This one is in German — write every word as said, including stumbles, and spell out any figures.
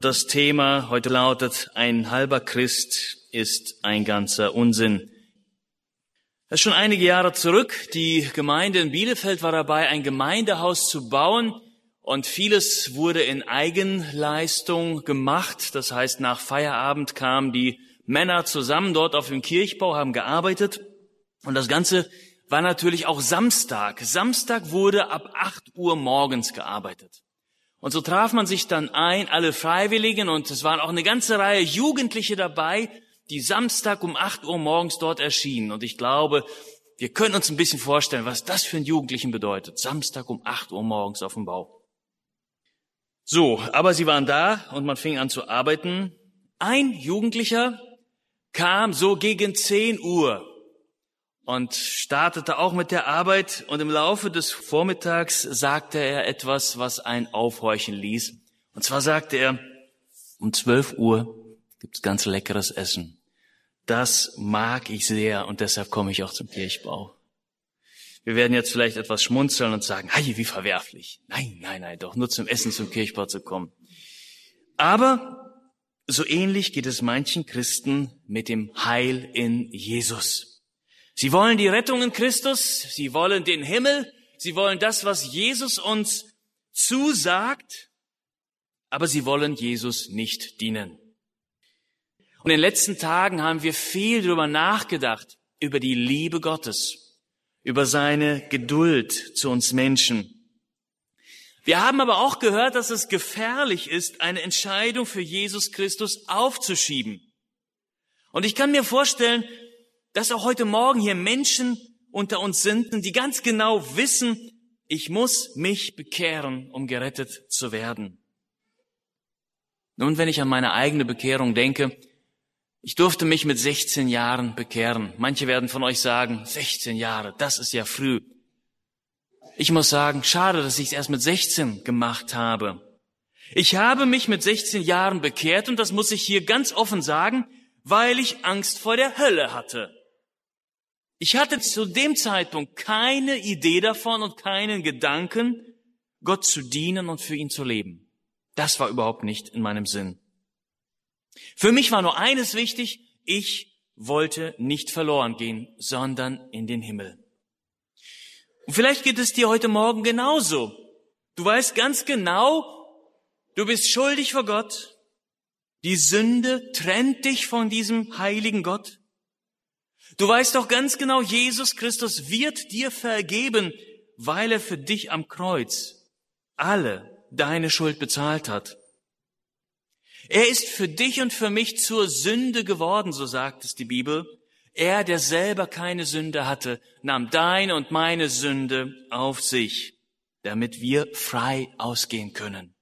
Das Thema heute lautet, ein halber Christ ist ein ganzer Unsinn. Das ist schon einige Jahre zurück. Die Gemeinde in Bielefeld war dabei, ein Gemeindehaus zu bauen und vieles wurde in Eigenleistung gemacht. Das heißt, nach Feierabend kamen die Männer zusammen dort auf dem Kirchbau, haben gearbeitet und das Ganze war natürlich auch Samstag. Samstag wurde ab acht Uhr morgens gearbeitet. Und so traf man sich dann ein, alle Freiwilligen, und es waren auch eine ganze Reihe Jugendliche dabei, die Samstag um acht Uhr morgens dort erschienen. Und ich glaube, wir können uns ein bisschen vorstellen, was das für einen Jugendlichen bedeutet. Samstag um acht Uhr morgens auf dem Bau. So, aber sie waren da und man fing an zu arbeiten. Ein Jugendlicher kam so gegen zehn Uhr und startete auch mit der Arbeit, und im Laufe des Vormittags sagte er etwas, was einen aufhorchen ließ. Und zwar sagte er, um zwölf Uhr gibt's ganz leckeres Essen. Das mag ich sehr und deshalb komme ich auch zum Kirchbau. Wir werden jetzt vielleicht etwas schmunzeln und sagen, hey, wie verwerflich. Nein, nein, nein, doch nur zum Essen zum Kirchbau zu kommen. Aber so ähnlich geht es manchen Christen mit dem Heil in Jesus. Sie wollen die Rettung in Christus, sie wollen den Himmel, sie wollen das, was Jesus uns zusagt, aber sie wollen Jesus nicht dienen. Und in den letzten Tagen haben wir viel darüber nachgedacht, über die Liebe Gottes, über seine Geduld zu uns Menschen. Wir haben aber auch gehört, dass es gefährlich ist, eine Entscheidung für Jesus Christus aufzuschieben. Und ich kann mir vorstellen, dass auch heute Morgen hier Menschen unter uns sind, die ganz genau wissen, ich muss mich bekehren, um gerettet zu werden. Nun, wenn ich an meine eigene Bekehrung denke, ich durfte mich mit sechzehn Jahren bekehren. Manche werden von euch sagen, sechzehn Jahre, das ist ja früh. Ich muss sagen, schade, dass ich es erst mit sechzehn gemacht habe. Ich habe mich mit sechzehn Jahren bekehrt, und das muss ich hier ganz offen sagen, weil ich Angst vor der Hölle hatte. Ich hatte zu dem Zeitpunkt keine Idee davon und keinen Gedanken, Gott zu dienen und für ihn zu leben. Das war überhaupt nicht in meinem Sinn. Für mich war nur eines wichtig, ich wollte nicht verloren gehen, sondern in den Himmel. Und vielleicht geht es dir heute Morgen genauso. Du weißt ganz genau, du bist schuldig vor Gott. Die Sünde trennt dich von diesem heiligen Gott. Du weißt doch ganz genau, Jesus Christus wird dir vergeben, weil er für dich am Kreuz alle deine Schuld bezahlt hat. Er ist für dich und für mich zur Sünde geworden, so sagt es die Bibel. Er, der selber keine Sünde hatte, nahm deine und meine Sünde auf sich, damit wir frei ausgehen können.